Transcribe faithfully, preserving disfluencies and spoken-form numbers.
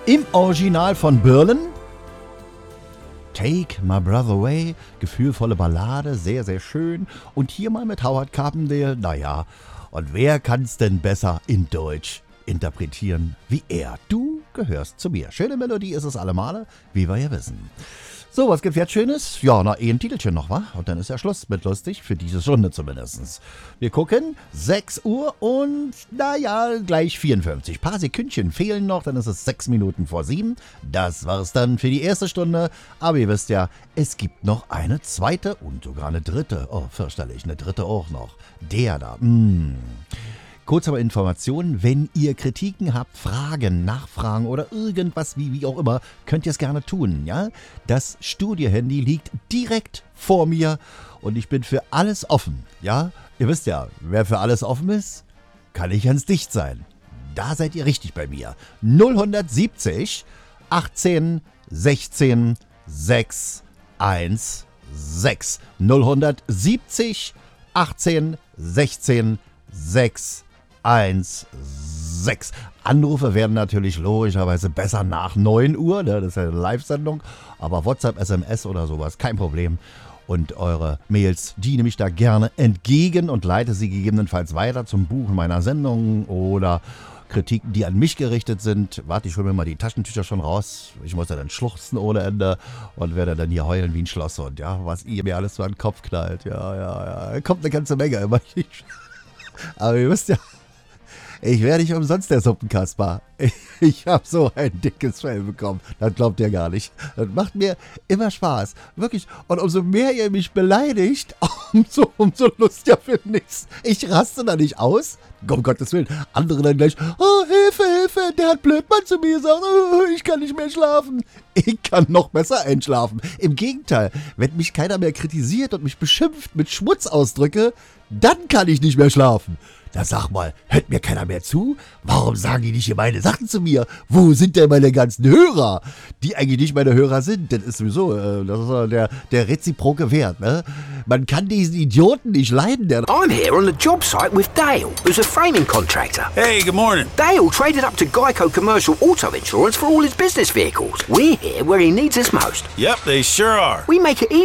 Im Original von Berlin. Take My Brother Away, gefühlvolle Ballade, sehr, sehr schön. Und hier mal mit Howard Carpendale, naja, und wer kann's denn besser in Deutsch interpretieren wie er? Du gehörst zu mir. Schöne Melodie ist es allemale, wie wir ja wissen. So, was gibt's jetzt Schönes? Ja, na, eh ein Titelchen noch, wa? Und dann ist ja Schluss mit lustig, für diese Stunde zumindest. Wir gucken, sechs Uhr und, naja, gleich vierundfünfzig. Paar Sekündchen fehlen noch, dann ist es sechs Minuten vor sieben. Das war's dann für die erste Stunde. Aber ihr wisst ja, es gibt noch eine zweite und sogar eine dritte. Oh, fürchterlich, eine dritte auch noch. Der da, mh. Kurz aber Informationen, wenn ihr Kritiken habt, Fragen, Nachfragen oder irgendwas, wie, wie auch immer, könnt ihr es gerne tun, ja? Das Studio-Handy liegt direkt vor mir und ich bin für alles offen, ja? Ihr wisst ja, wer für alles offen ist, kann nicht ganz dicht sein. Da seid ihr richtig bei mir. null siebzig, achtzehn, sechzehn, sechs eins sechs. null siebzig, achtzehn, sechzehn, sechs eins sechs. Anrufe werden natürlich logischerweise besser nach neun Uhr, ne? Das ist ja eine Live-Sendung, aber WhatsApp, S M S oder sowas, kein Problem. Und eure Mails, die nehme ich da gerne entgegen und leite sie gegebenenfalls weiter zum Buchen meiner Sendung oder Kritiken, die an mich gerichtet sind. Warte, ich hole mir mal die Taschentücher schon raus. Ich muss ja dann schluchzen ohne Ende und werde dann hier heulen wie ein Schlosshund, ja, was ihr mir alles so an den Kopf knallt. Ja, ja, ja, kommt eine ganze Menge immer. Aber ihr wisst ja, ich werde nicht umsonst der Suppenkasper. Ich, ich habe so ein dickes Fell bekommen. Das glaubt ihr gar nicht. Das macht mir immer Spaß. Wirklich. Und umso mehr ihr mich beleidigt, umso, umso lustiger finde ich's. Ich raste da nicht aus. Um Gottes Willen. Andere dann gleich, oh, Hilfe, Hilfe, der hat Blödmann zu mir gesagt, oh, ich kann nicht mehr schlafen. Ich kann noch besser einschlafen. Im Gegenteil, wenn mich keiner mehr kritisiert und mich beschimpft mit Schmutzausdrücke, dann kann ich nicht mehr schlafen. Da sag mal, hört mir keiner mehr zu? Warum sagen die nicht hier meine Sachen zu mir? Wo sind denn meine ganzen Hörer? Die eigentlich nicht meine Hörer sind. Das ist sowieso, äh, das ist der, der reziproke Wert, ne? Man kann diesen Idioten nicht leiden. Der I'm here on the job site with Dale, who's a framing contractor. Hey, good morning. Dale traded up to Geico Commercial Auto Insurance for all his business vehicles. We're here where he needs us most. Yep, they sure are. We make it easy